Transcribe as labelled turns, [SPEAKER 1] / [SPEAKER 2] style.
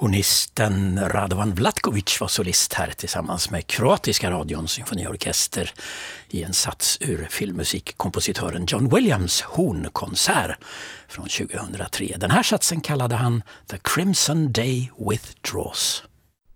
[SPEAKER 1] Hornisten Radovan Vlatkovic var solist här tillsammans med kroatiska radions symfoniorkester i en sats ur filmmusikkompositören John Williams hornkonsert från 2003. Den här satsen kallade han The Crimson Day Withdraws.